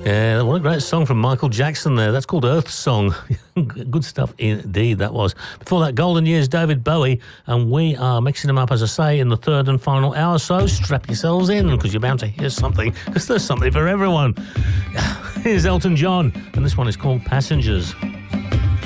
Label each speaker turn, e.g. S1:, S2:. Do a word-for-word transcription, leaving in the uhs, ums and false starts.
S1: Yeah, what a great song from Michael Jackson there. That's called Earth Song. Good stuff indeed, that was. Before that, Golden Years, David Bowie, and we are mixing them up, as I say, in the third and final hour, so strap yourselves in, because you're bound to hear something, because there's something for everyone. Here's Elton John, and this one is called Passengers.